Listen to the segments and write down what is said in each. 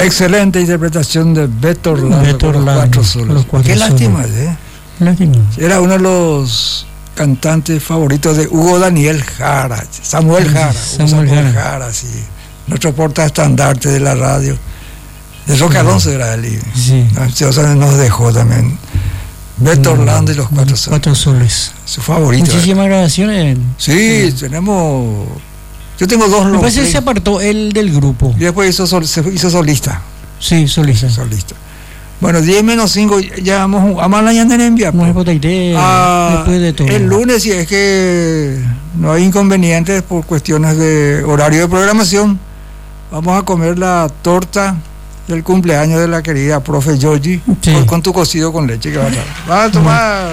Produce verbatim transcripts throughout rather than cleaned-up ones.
Excelente interpretación de Beto Orlando, Beto con los Orlando, cuatro solos. los cuatro Qué solos. lástima, ¿eh? Lástima. Era uno de los cantantes favoritos de Hugo Daniel Jara, Samuel Jara, Hugo Samuel Samuel Jara. Jara, sí. Nuestro portaestandarte de la radio. De Roque Alonso era él. y- Sí. o sea, nos dejó también. Beto Orlando y los cuatro solos. Cuatro soles. Su favorito. Muchísimas grabaciones. Sí, tenemos. Yo tengo dos Me long parece que play. se apartó él del grupo. Y después hizo, sol- se hizo solista. Sí, solista. solista. Bueno, diez menos cinco, ya vamos a mañana en envía. Vamos a Potaité, Ah, después de todo. el lunes, si es que no hay inconvenientes por cuestiones de horario de programación, vamos a comer la torta del cumpleaños de la querida profe Yogi, Sí. con, con tu cocido con leche que va a traer. ¿Vas a tomar,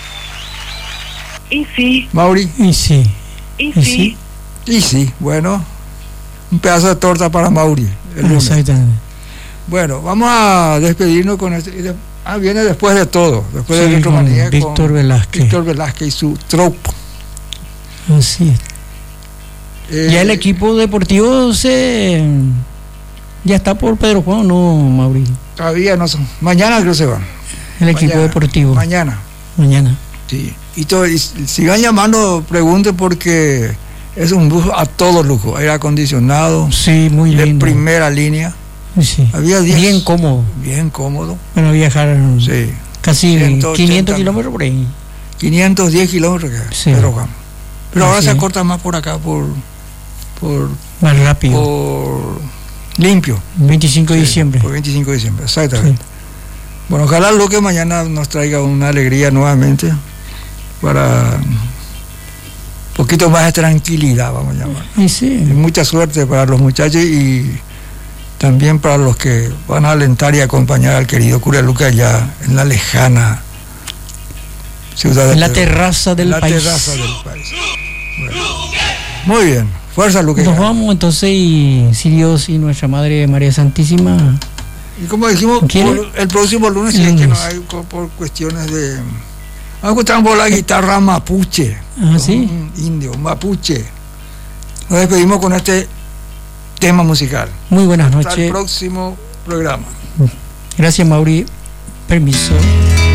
Y sí, Mauri? Y sí. y Y sí. sí. Y sí, bueno, un pedazo de torta para Mauri el lunes. Exactamente. Bueno, vamos a despedirnos con este. y de- Ah, viene después de todo, después de Sí, Retromanía con Víctor con Velázquez. Víctor Velázquez y su tropa. Así es. Eh, Ya el equipo deportivo se ya está por Pedro Juan, ¿no, Mauricio? Todavía no son. Mañana creo se van. El equipo Mañana, deportivo. Mañana. Mañana. Sí. Y, todo, y sigan llamando, pregunten porque es un bus a todo lujo. Aire acondicionado, Sí, muy de lindo. primera línea. Sí. Había diez. Bien cómodo. Bien cómodo. Bueno, viajar Sí. casi ciento ochenta quinientos kilómetros por ahí. quinientos diez kilómetros que Sí. Pedro Juan. Pero ahora Así se es. acorta más por acá, por, por, Más rápido. por limpio. veinticinco de Sí, diciembre. Por veinticinco de diciembre, exactamente. Bueno, ojalá lo que mañana nos traiga una alegría nuevamente para un poquito más de tranquilidad, vamos a llamar. Y Y sí. mucha suerte para los muchachos y también para los que van a alentar y acompañar al querido cura Lucas allá en la lejana ciudad de En la Pedro. terraza del En la país. terraza del país. Bueno. Muy bien, fuerza Lucas. Nos vamos entonces y si Dios y nuestra Madre María Santísima. Y como dijimos, ¿Quiere? por el próximo lunes, si El es que no lunes. hay co- por cuestiones de. Vamos a escuchar por la guitarra mapuche. Ah, sí. Un indio, mapuche. Nos despedimos con este tema musical. Muy buenas Hasta el noches. próximo programa. Gracias, Mauri. Permiso.